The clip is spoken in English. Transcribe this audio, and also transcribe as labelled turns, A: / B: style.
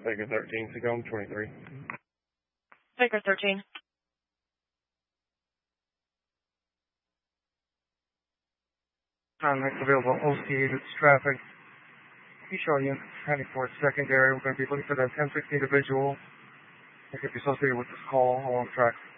A: Baker 13, Tacoma 23.
B: Baker 13.
C: Next available OC, it's traffic. Be showing you 94th secondary. We're going to be looking for that 1015 individual that could be associated with this call along track